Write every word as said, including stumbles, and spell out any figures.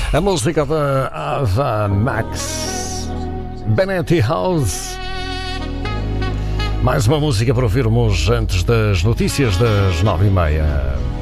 A música da Ava Max, Benetti House. Mais uma música para ouvirmos antes das notícias das nove e meia.